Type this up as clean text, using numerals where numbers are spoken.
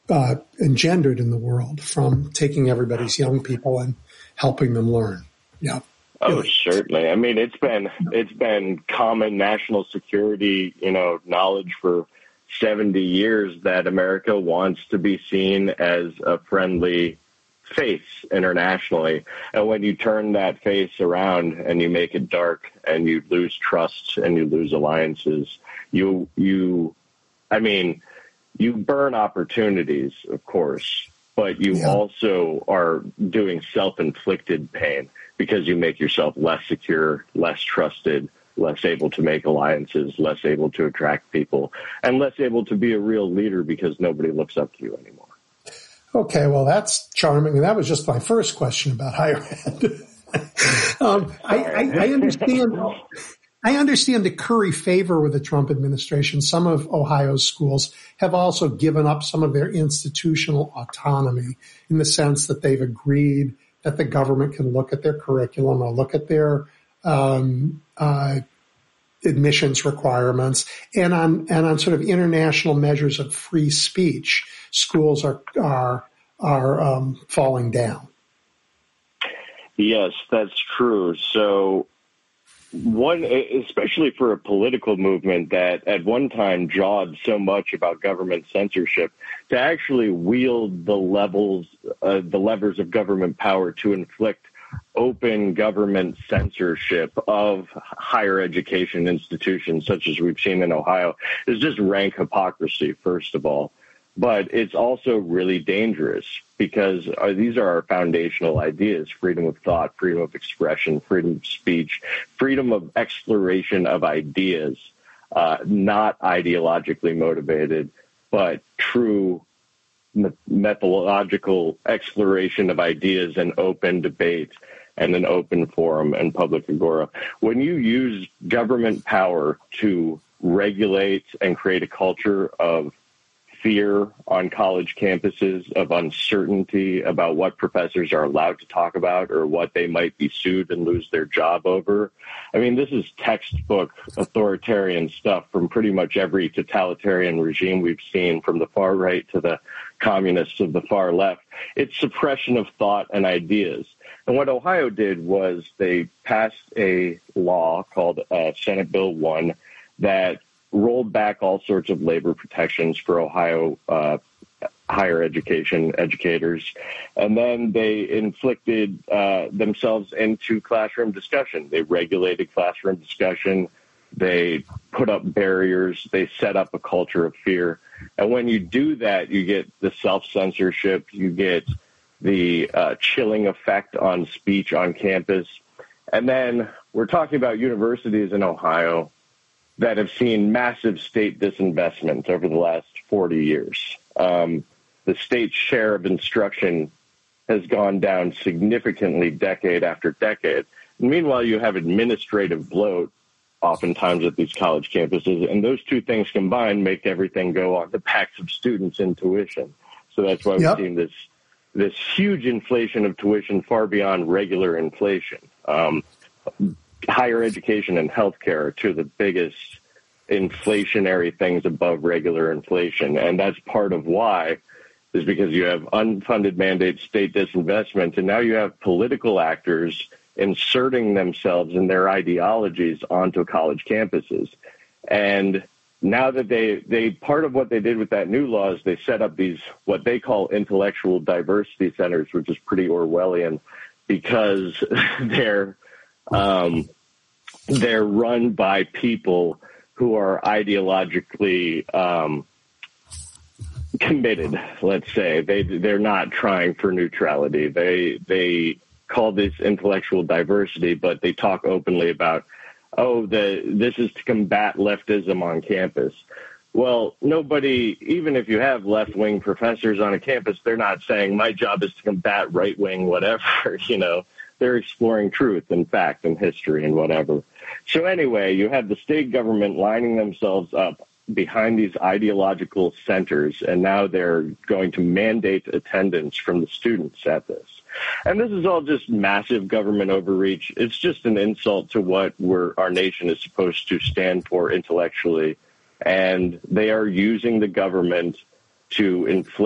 engendered in the world from taking everybody's young people and helping them learn. Yeah. Oh, certainly. I mean, it's been common national security, knowledge for 70 years that America wants to be seen as a friendly face internationally. And when you turn that face around and you make it dark and you lose trust and you lose alliances, you burn opportunities, of course, but you also are doing self-inflicted pain because you make yourself less secure, less trusted, less able to make alliances, less able to attract people, and less able to be a real leader because nobody looks up to you anymore. Okay, well, that's charming. And that was just my first question about higher ed. I understand to curry favor with the Trump administration, some of Ohio's schools have also given up some of their institutional autonomy in the sense that they've agreed that the government can look at their curriculum or look at their admissions requirements, and on sort of international measures of free speech, schools are falling down. Yes, that's true. So especially for a political movement that at one time jawed so much about government censorship, to actually wield the levers of government power to inflict open government censorship of higher education institutions, such as we've seen in Ohio, is just rank hypocrisy, first of all. But it's also really dangerous because these are our foundational ideas: freedom of thought, freedom of expression, freedom of speech, freedom of exploration of ideas, not ideologically motivated, but true methodological exploration of ideas and open debate and an open forum and public agora. When you use government power to regulate and create a culture of fear on college campuses, of uncertainty about what professors are allowed to talk about or what they might be sued and lose their job over. I mean, this is textbook authoritarian stuff from pretty much every totalitarian regime we've seen, from the far right to the communists of the far left. It's suppression of thought and ideas. And what Ohio did was they passed a law called Senate Bill 1 that rolled back all sorts of labor protections for Ohio higher education educators. And then they inflicted themselves into classroom discussion. They regulated classroom discussion. They put up barriers. They set up a culture of fear. And when you do that, you get the self-censorship. You get the chilling effect on speech on campus. And then we're talking about universities in Ohio that have seen massive state disinvestment over the last 40 years. The state's share of instruction has gone down significantly decade after decade. And meanwhile, you have administrative bloat oftentimes at these college campuses, and those two things combined make everything go on the backs of students in tuition. So that's why we've seen this huge inflation of tuition far beyond regular inflation. Higher education and healthcare are two of the biggest inflationary things above regular inflation. And that's part of why is because you have unfunded mandate state disinvestment, and now you have political actors inserting themselves and their ideologies onto college campuses. And now that they part of what they did with that new law is they set up these, what they call intellectual diversity centers, which is pretty Orwellian because they're run by people who are ideologically committed, let's say. They're not trying for neutrality. They call this intellectual diversity, but they talk openly about, this is to combat leftism on campus. Well, nobody, even if you have left-wing professors on a campus, they're not saying my job is to combat right-wing whatever, They're exploring truth and fact and history and whatever. So anyway, you have the state government lining themselves up behind these ideological centers, and now they're going to mandate attendance from the students at this. And this is all just massive government overreach. It's just an insult to what our nation is supposed to stand for intellectually, and they are using the government to inflate